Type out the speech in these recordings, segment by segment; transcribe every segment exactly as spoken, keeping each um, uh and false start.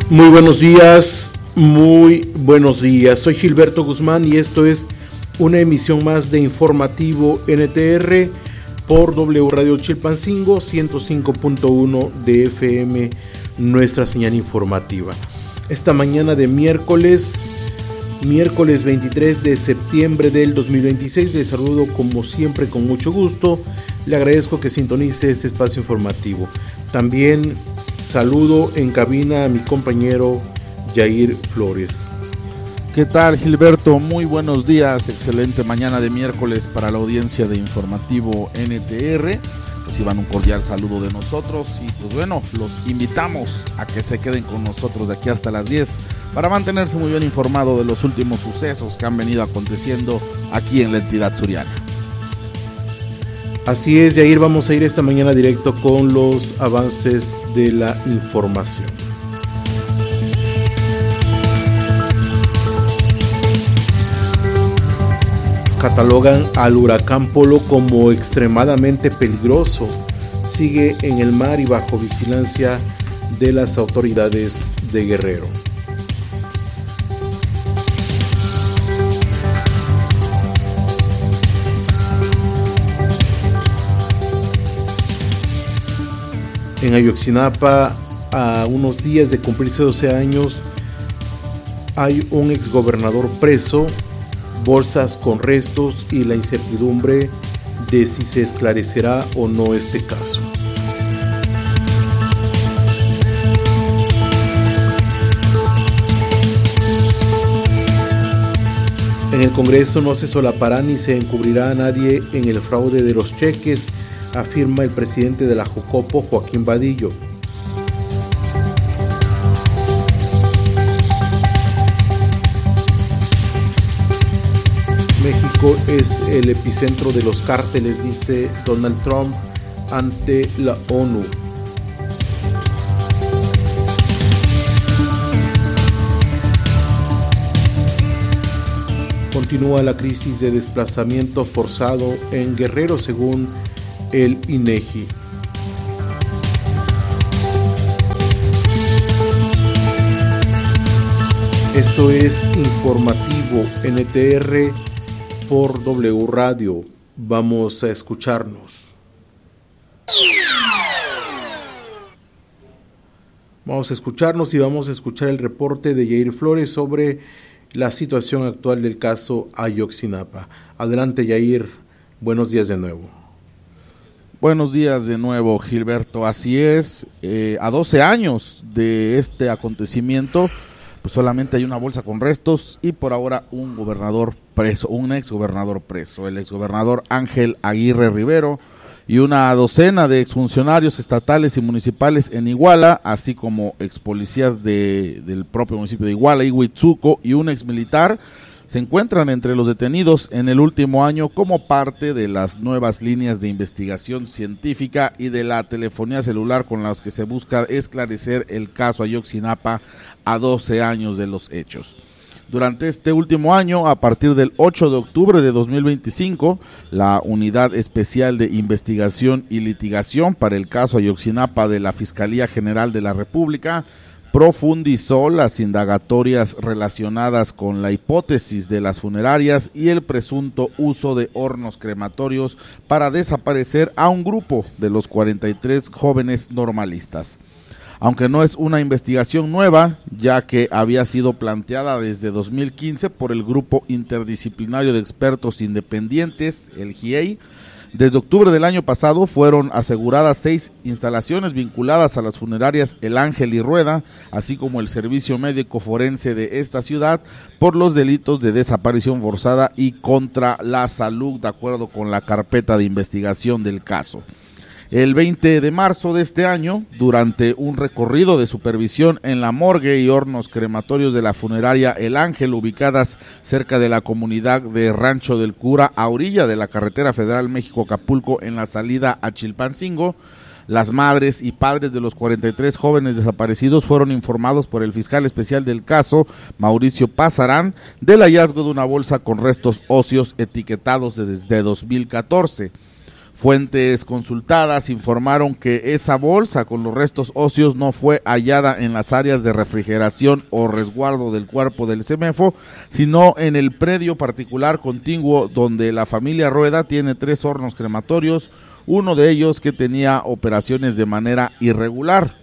Muy buenos días, muy buenos días. Soy Gilberto Guzmán y esto es una emisión más de Informativo N T R por W Radio Chilpancingo ciento cinco punto uno de F M, nuestra señal informativa. Esta mañana de miércoles, miércoles veintitrés de septiembre del dos mil veintiséis, les saludo como siempre con mucho gusto. Le agradezco que sintonice este espacio informativo. También saludo en cabina a mi compañero Yair Flores. ¿Qué tal, Gilberto? Muy buenos días, excelente mañana de miércoles para la audiencia de Informativo N T R. Reciban un cordial saludo de nosotros y pues bueno, los invitamos a que se queden con nosotros de aquí hasta las diez para mantenerse muy bien informado de los últimos sucesos que han venido aconteciendo aquí en la entidad suriana. Así es, Yair, vamos a ir esta mañana directo con los avances de la información. Catalogan al huracán Polo como extremadamente peligroso. Sigue en el mar y bajo vigilancia de las autoridades de Guerrero. En Ayotzinapa, a unos días de cumplirse doce años, hay un exgobernador preso, bolsas con restos y la incertidumbre de si se esclarecerá o no este caso. En el Congreso no se solapará ni se encubrirá a nadie en el fraude de los cheques, afirma el presidente de la Jocopo, Joaquín Vadillo. México es el epicentro de los cárteles, dice Donald Trump ante la ONU. Continúa la crisis de desplazamiento forzado en Guerrero, según el INEGI. Esto es Informativo N T R por W Radio. Vamos a escucharnos. Vamos a escucharnos y vamos a escuchar el reporte de Yair Flores sobre la situación actual del caso Ayotzinapa. Adelante, Yair. Buenos días de nuevo. Buenos días de nuevo, Gilberto. Así es, eh, a doce años de este acontecimiento, pues solamente hay una bolsa con restos y por ahora un gobernador preso, un exgobernador preso, el exgobernador Ángel Aguirre Rivero, y una docena de exfuncionarios estatales y municipales en Iguala, así como expolicías de, del propio municipio de Iguala y Huitzuco, y un exmilitar, se encuentran entre los detenidos en el último año como parte de las nuevas líneas de investigación científica y de la telefonía celular con las que se busca esclarecer el caso Ayotzinapa a doce años de los hechos. Durante este último año, a partir del ocho de octubre de dos mil veinticinco, la Unidad Especial de Investigación y Litigación para el caso Ayotzinapa de la Fiscalía General de la República profundizó las indagatorias relacionadas con la hipótesis de las funerarias y el presunto uso de hornos crematorios para desaparecer a un grupo de los cuarenta y tres jóvenes normalistas. Aunque no es una investigación nueva, ya que había sido planteada desde dos mil quince por el Grupo Interdisciplinario de Expertos Independientes, el G I E I, desde octubre del año pasado fueron aseguradas seis instalaciones vinculadas a las funerarias El Ángel y Rueda, así como el servicio médico forense de esta ciudad, por los delitos de desaparición forzada y contra la salud, de acuerdo con la carpeta de investigación del caso. El veinte de marzo de este año, durante un recorrido de supervisión en la morgue y hornos crematorios de la funeraria El Ángel, ubicadas cerca de la comunidad de Rancho del Cura, a orilla de la carretera federal México-Acapulco, en la salida a Chilpancingo, las madres y padres de los cuarenta y tres jóvenes desaparecidos fueron informados por el fiscal especial del caso, Mauricio Pazarán, del hallazgo de una bolsa con restos óseos etiquetados desde dos mil catorce. Fuentes consultadas informaron que esa bolsa con los restos óseos no fue hallada en las áreas de refrigeración o resguardo del cuerpo del CEMEFO, sino en el predio particular contiguo donde la familia Rueda tiene tres hornos crematorios, uno de ellos que tenía operaciones de manera irregular.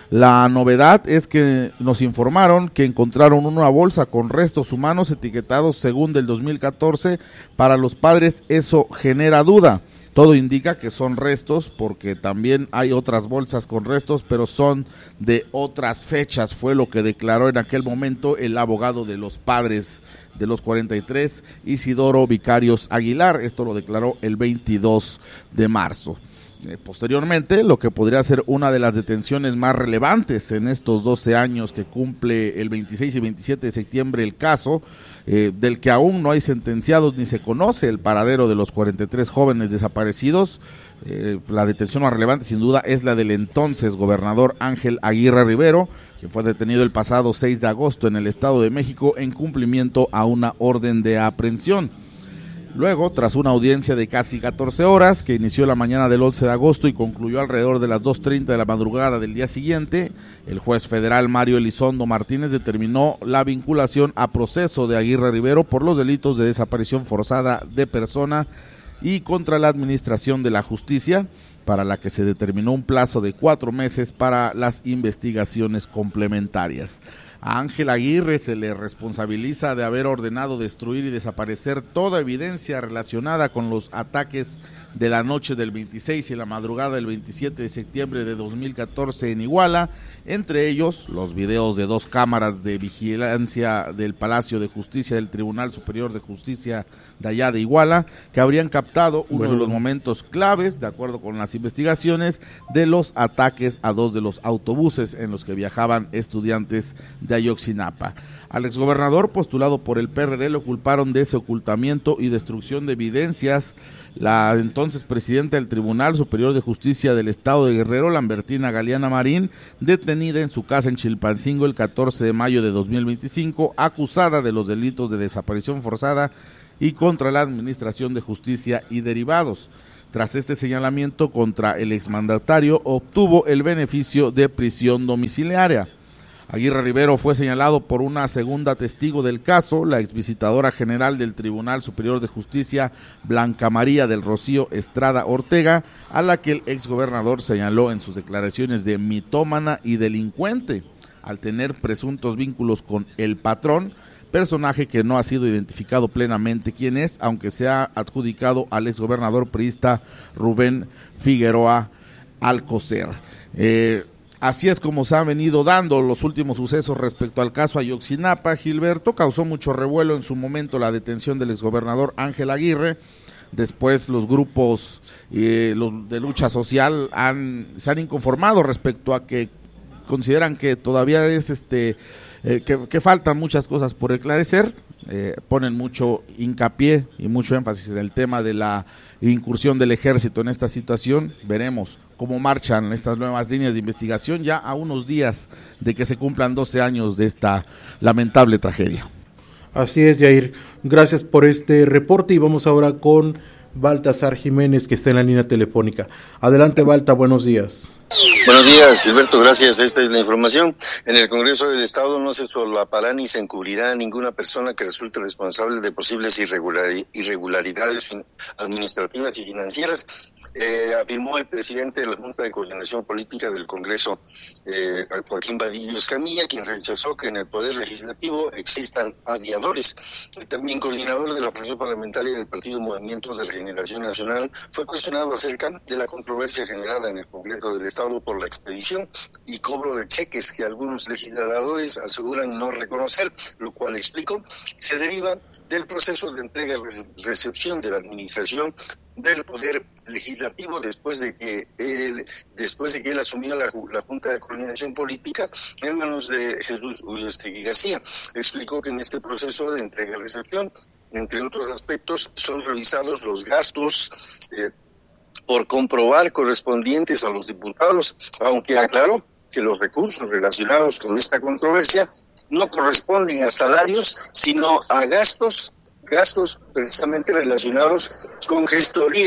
La novedad es que nos informaron que encontraron una bolsa con restos humanos etiquetados según del dos mil catorce. Para los padres eso genera duda. Todo indica que son restos porque también hay otras bolsas con restos, pero son de otras fechas, fue lo que declaró en aquel momento el abogado de los padres de los cuarenta y tres, Isidoro Vicarios Aguilar. Esto lo declaró el veintidós de marzo. Eh, posteriormente, lo que podría ser una de las detenciones más relevantes en estos doce años que cumple el veintiséis y veintisiete de septiembre el caso, eh, del que aún no hay sentenciados ni se conoce el paradero de los cuarenta y tres jóvenes desaparecidos. Eh, la detención más relevante sin duda es la del entonces gobernador Ángel Aguirre Rivero, quien fue detenido el pasado seis de agosto en el Estado de México en cumplimiento a una orden de aprehensión. Luego, tras una audiencia de casi catorce horas, que inició la mañana del once de agosto y concluyó alrededor de las dos treinta de la madrugada del día siguiente, el juez federal Mario Elizondo Martínez determinó la vinculación a proceso de Aguirre Rivero por los delitos de desaparición forzada de persona y contra la administración de la justicia, para la que se determinó un plazo de cuatro meses para las investigaciones complementarias. A Ángel Aguirre se le responsabiliza de haber ordenado destruir y desaparecer toda evidencia relacionada con los ataques de la noche del veintiséis y la madrugada del veintisiete de septiembre de dos mil catorce en Iguala, entre ellos los videos de dos cámaras de vigilancia del Palacio de Justicia del Tribunal Superior de Justicia de allá de Iguala, que habrían captado uno bueno. de los momentos claves, de acuerdo con las investigaciones, de los ataques a dos de los autobuses en los que viajaban estudiantes de Ayotzinapa. Al exgobernador postulado por el P R D lo culparon de ese ocultamiento y destrucción de evidencias. La entonces presidenta del Tribunal Superior de Justicia del Estado de Guerrero, Lambertina Galeana Marín, detenida en su casa en Chilpancingo el catorce de mayo de dos mil veinticinco, acusada de los delitos de desaparición forzada y contra la Administración de Justicia y derivados. Tras este señalamiento contra el exmandatario, obtuvo el beneficio de prisión domiciliaria. Aguirre Rivero fue señalado por una segunda testigo del caso, la exvisitadora general del Tribunal Superior de Justicia, Blanca María del Rocío Estrada Ortega, a la que el exgobernador señaló en sus declaraciones de mitómana y delincuente, al tener presuntos vínculos con el patrón, personaje que no ha sido identificado plenamente quién es, aunque se ha adjudicado al exgobernador priista Rubén Figueroa Alcocer. Eh, Así es como se han venido dando los últimos sucesos respecto al caso Ayotzinapa. Gilberto, causó mucho revuelo en su momento la detención del exgobernador Ángel Aguirre. Después los grupos eh, los de lucha social han, se han inconformado respecto a que consideran que todavía es este eh, que, que faltan muchas cosas por esclarecer. Eh, ponen mucho hincapié y mucho énfasis en el tema de la incursión del ejército en esta situación. Veremos cómo marchan estas nuevas líneas de investigación ya a unos días de que se cumplan doce años de esta lamentable tragedia. Así es, Jair. Gracias por este reporte y vamos ahora con Baltasar Jiménez, que está en la línea telefónica. Adelante, Balta, buenos días. Buenos días, Gilberto, gracias. Esta es la información. En el Congreso del Estado no se solapará ni se encubrirá a ninguna persona que resulte responsable de posibles irregularidades administrativas y financieras, eh, afirmó el presidente de la Junta de Coordinación Política del Congreso, eh, Joaquín Vadillo Escamilla, quien rechazó que en el Poder Legislativo existan aviadores. También coordinador de la fracción parlamentaria del Partido Movimiento de Regeneración Nacional fue cuestionado acerca de la controversia generada en el Congreso del Estado por la expedición y cobro de cheques que algunos legisladores aseguran no reconocer, lo cual explicó se deriva del proceso de entrega y recepción de la administración del Poder Legislativo después de que él, después de que él asumió la, la Junta de Coordinación Política en manos de Jesús Uriostegui García. Explicó que en este proceso de entrega y recepción, entre otros aspectos, son revisados los gastos eh, por comprobar correspondientes a los diputados, aunque aclaró que los recursos relacionados con esta controversia no corresponden a salarios, sino a gastos, gastos precisamente relacionados con gestorías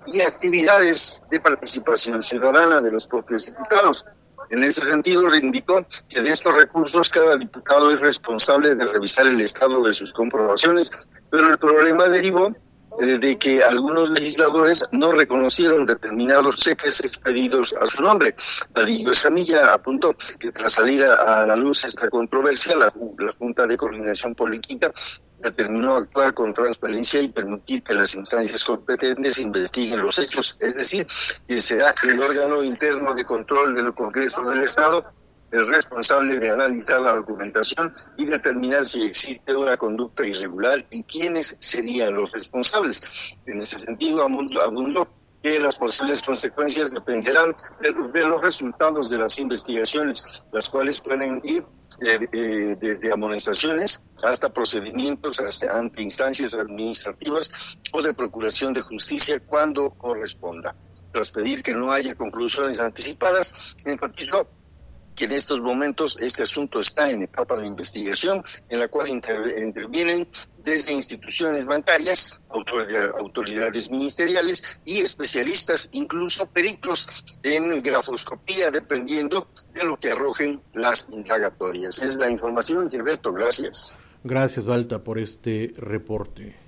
y actividades de participación ciudadana de los propios diputados. En ese sentido, reivindicó que de estos recursos cada diputado es responsable de revisar el estado de sus comprobaciones, pero el problema derivó eh, de que algunos legisladores no reconocieron determinados cheques expedidos a su nombre. Vadillo Escamilla apuntó que tras salir a, a la luz esta controversia, la, la Junta de Coordinación Política determinó actuar con transparencia y permitir que las instancias competentes investiguen los hechos, es decir, que será el órgano interno de control del Congreso del Estado el responsable de analizar la documentación y determinar si existe una conducta irregular y quiénes serían los responsables. En ese sentido, abundó que las posibles consecuencias dependerán de, de los resultados de las investigaciones, las cuales pueden ir Eh, eh, desde amonestaciones hasta procedimientos hasta ante instancias administrativas o de procuración de justicia cuando corresponda. Tras pedir que no haya conclusiones anticipadas, enfatizó que en estos momentos este asunto está en etapa de investigación, en la cual inter- intervienen desde instituciones bancarias, autoridad, autoridades ministeriales y especialistas, incluso peritos en grafoscopía, dependiendo de lo que arrojen las indagatorias. Es la información, Gilberto, gracias. Gracias, Balta, por este reporte.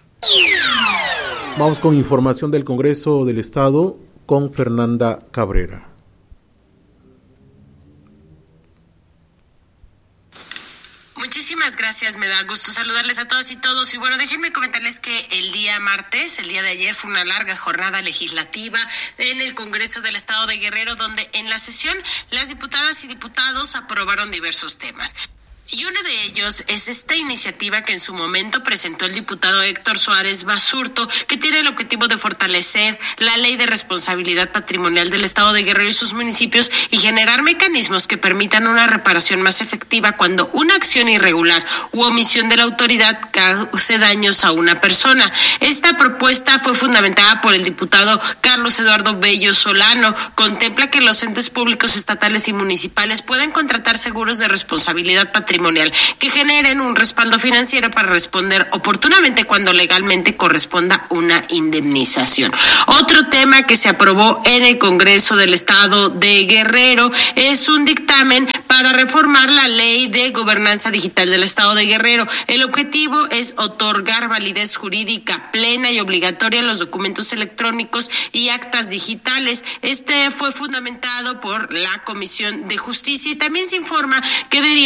Vamos con información del Congreso del Estado con Fernanda Cabrera. Muchísimas gracias, me da gusto saludarles a todas y todos. Y bueno, déjenme comentarles que el día martes, el día de ayer, fue una larga jornada legislativa en el Congreso del Estado de Guerrero, donde en la sesión las diputadas y diputados aprobaron diversos temas. Y uno de ellos es esta iniciativa que en su momento presentó el diputado Héctor Suárez Basurto, que tiene el objetivo de fortalecer la ley de responsabilidad patrimonial del Estado de Guerrero y sus municipios y generar mecanismos que permitan una reparación más efectiva cuando una acción irregular u omisión de la autoridad cause daños a una persona. Esta propuesta fue fundamentada por el diputado Carlos Eduardo Bello Solano. Contempla que los entes públicos estatales y municipales pueden contratar seguros de responsabilidad patrimonial que generen un respaldo financiero para responder oportunamente cuando legalmente corresponda una indemnización. Otro tema que se aprobó en el Congreso del Estado de Guerrero es un dictamen para reformar la ley de gobernanza digital del Estado de Guerrero. El objetivo es otorgar validez jurídica plena y obligatoria a los documentos electrónicos y actas digitales. Este fue fundamentado por la Comisión de Justicia y también se informa que de